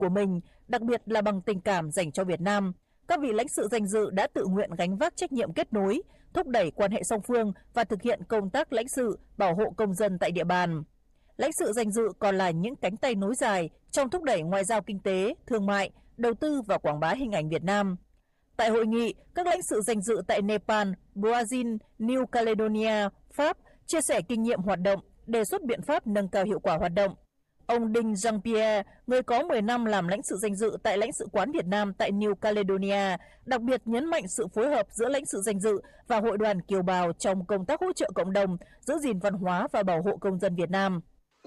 của mình, đặc biệt là bằng tình cảm dành cho Việt Nam. Các vị lãnh sự danh dự đã tự nguyện gánh vác trách nhiệm kết nối, thúc đẩy quan hệ song phương và thực hiện công tác lãnh sự, bảo hộ công dân tại địa bàn. Lãnh sự danh dự còn là những cánh tay nối dài trong thúc đẩy ngoại giao kinh tế, thương mại, đầu tư và quảng bá hình ảnh Việt Nam. Tại hội nghị, các lãnh sự danh dự tại Nepal, Brazil, New Caledonia, Pháp chia sẻ kinh nghiệm hoạt động, đề xuất biện pháp nâng cao hiệu quả hoạt động. Ông Đinh Jean-Pierre, người có 10 năm làm lãnh sự danh dự tại lãnh sự quán Việt Nam tại New Caledonia, đặc biệt nhấn mạnh sự phối hợp giữa lãnh sự danh dự và hội đoàn kiều bào trong công tác hỗ trợ cộng đồng, giữ gìn văn hóa và bảo hộ công dân Việt Nam.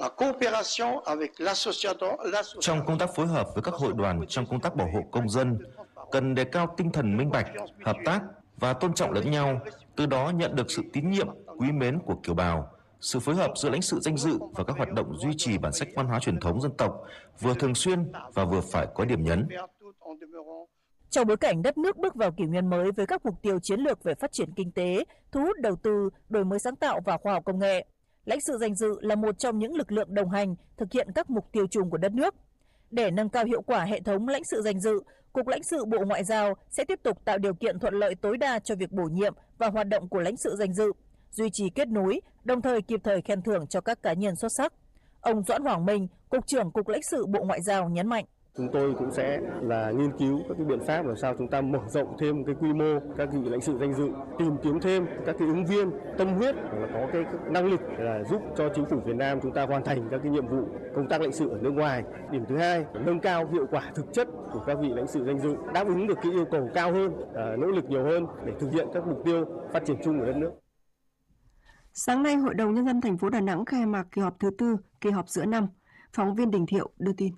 Trong công tác phối hợp với các hội đoàn trong công tác bảo hộ công dân, cần đề cao tinh thần minh bạch, hợp tác và tôn trọng lẫn nhau, từ đó nhận được sự tín nhiệm, quý mến của kiều bào. Sự phối hợp giữa lãnh sự danh dự và các hoạt động duy trì bản sắc văn hóa truyền thống dân tộc vừa thường xuyên và vừa phải có điểm nhấn. Trong bối cảnh đất nước bước vào kỷ nguyên mới với các mục tiêu chiến lược về phát triển kinh tế, thu hút đầu tư, đổi mới sáng tạo và khoa học công nghệ, lãnh sự danh dự là một trong những lực lượng đồng hành thực hiện các mục tiêu chung của đất nước. Để nâng cao hiệu quả hệ thống lãnh sự danh dự, Cục Lãnh sự Bộ Ngoại giao sẽ tiếp tục tạo điều kiện thuận lợi tối đa cho việc bổ nhiệm và hoạt động của lãnh sự danh dự, duy trì kết nối, đồng thời kịp thời khen thưởng cho các cá nhân xuất sắc. Ông Doãn Hoàng Minh, Cục trưởng Cục Lãnh sự Bộ Ngoại giao nhấn mạnh. Chúng tôi cũng sẽ là nghiên cứu các cái biện pháp làm sao chúng ta mở rộng thêm cái quy mô các vị lãnh sự danh dự, tìm kiếm thêm các cái ứng viên tâm huyết và có cái năng lực là giúp cho chính phủ Việt Nam chúng ta hoàn thành các cái nhiệm vụ công tác lãnh sự ở nước ngoài. Điểm thứ hai, nâng cao hiệu quả thực chất của các vị lãnh sự danh dự, đáp ứng được cái yêu cầu cao hơn, nỗ lực nhiều hơn để thực hiện các mục tiêu phát triển chung của đất nước. Sáng nay, Hội đồng Nhân dân thành phố Đà Nẵng khai mạc kỳ họp thứ 4, kỳ họp giữa năm. Phóng viên Đình Thiệu đưa tin.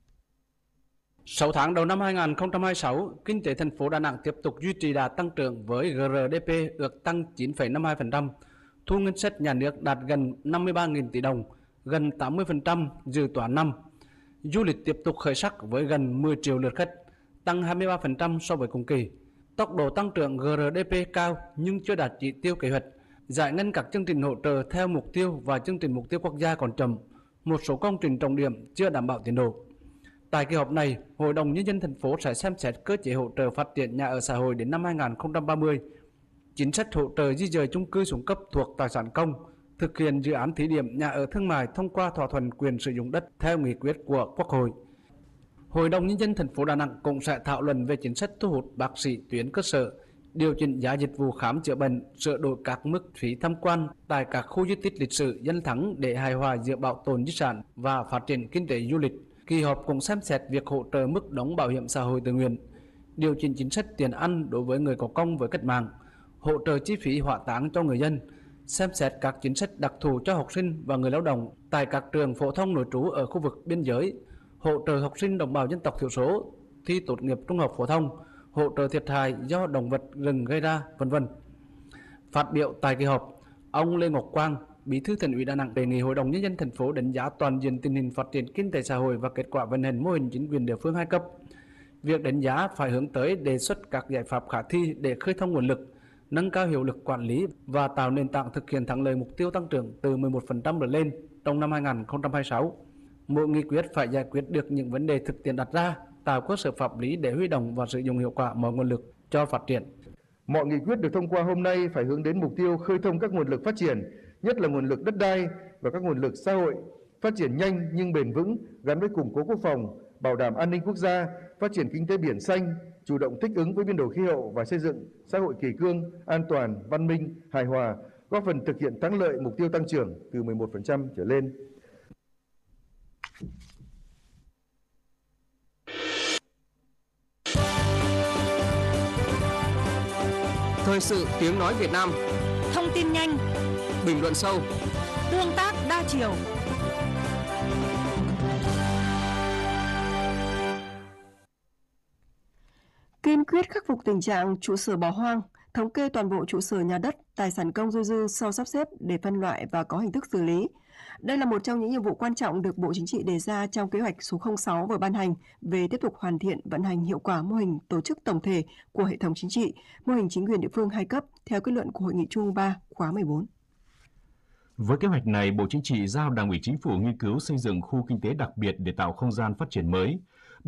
6 tháng đầu năm 2026, kinh tế thành phố Đà Nẵng tiếp tục duy trì đà tăng trưởng với GRDP ước tăng 9,52%, thu ngân sách nhà nước đạt gần 53.000 tỷ đồng, gần 80% dự toán năm. Du lịch tiếp tục khởi sắc với gần 10 triệu lượt khách, tăng 23% so với cùng kỳ. Tốc độ tăng trưởng GRDP cao nhưng chưa đạt chỉ tiêu kế hoạch. Giải ngân các chương trình hỗ trợ theo mục tiêu và chương trình mục tiêu quốc gia còn chậm. Một số công trình trọng điểm chưa đảm bảo tiến độ. Tại kỳ họp này, Hội đồng Nhân dân thành phố sẽ xem xét cơ chế hỗ trợ phát triển nhà ở xã hội đến năm 2030, chính sách hỗ trợ di dời chung cư xuống cấp thuộc tài sản công, thực hiện dự án thí điểm nhà ở thương mại thông qua thỏa thuận quyền sử dụng đất theo nghị quyết của Quốc hội. Hội đồng Nhân dân thành phố Đà Nẵng cũng sẽ thảo luận về chính sách thu hút bác sĩ tuyến cơ sở, điều chỉnh giá dịch vụ khám chữa bệnh, sửa đổi các mức phí tham quan tại các khu di tích lịch sử danh thắng để hài hòa giữa bảo tồn di sản và phát triển kinh tế du lịch. Kỳ họp cũng xem xét việc hỗ trợ mức đóng bảo hiểm xã hội tự nguyện, điều chỉnh chính sách tiền ăn đối với người có công với cách mạng, hỗ trợ chi phí hỏa táng cho người dân, xem xét các chính sách đặc thù cho học sinh và người lao động tại các trường phổ thông nội trú ở khu vực biên giới, hỗ trợ học sinh đồng bào dân tộc thiểu số thi tốt nghiệp trung học phổ thông, hỗ trợ thiệt hại do động vật rừng gây ra, v.v. Phát biểu tại kỳ họp, ông Lê Ngọc Quang, Bí thư Thành ủy Đà Nẵng đề nghị Hội đồng Nhân dân thành phố đánh giá toàn diện tình hình phát triển kinh tế xã hội và kết quả vận hành mô hình chính quyền địa phương hai cấp. Việc đánh giá phải hướng tới đề xuất các giải pháp khả thi để khơi thông nguồn lực, nâng cao hiệu lực quản lý và tạo nền tảng thực hiện thắng lợi mục tiêu tăng trưởng từ 11% trở lên trong năm 2026. Mỗi nghị quyết phải giải quyết được những vấn đề thực tiễn đặt ra, tạo cơ sở pháp lý để huy động và sử dụng hiệu quả mọi nguồn lực cho phát triển. Mọi nghị quyết được thông qua hôm nay phải hướng đến mục tiêu khơi thông các nguồn lực phát triển, nhất là nguồn lực đất đai và các nguồn lực xã hội, phát triển nhanh nhưng bền vững gắn với củng cố quốc phòng, bảo đảm an ninh quốc gia, phát triển kinh tế biển xanh, chủ động thích ứng với biến đổi khí hậu và xây dựng xã hội kỷ cương, an toàn, văn minh, hài hòa, góp phần thực hiện thắng lợi mục tiêu tăng trưởng từ 11% trở lên. Thời sự tiếng nói Việt Nam. Thông tin nhanh, bình luận sâu, tương tác đa chiều. Kiên quyết khắc phục tình trạng trụ sở bỏ hoang, thống kê toàn bộ trụ sở nhà đất, tài sản công dôi dư sau sắp xếp để phân loại và có hình thức xử lý. Đây là một trong những nhiệm vụ quan trọng được Bộ Chính trị đề ra trong kế hoạch số 06 vừa ban hành về tiếp tục hoàn thiện vận hành hiệu quả mô hình tổ chức tổng thể của hệ thống chính trị, mô hình chính quyền địa phương hai cấp theo kết luận của Hội nghị Trung ương 3 khóa 14. Với kế hoạch này, Bộ Chính trị giao Đảng ủy Chính phủ nghiên cứu xây dựng khu kinh tế đặc biệt để tạo không gian phát triển mới,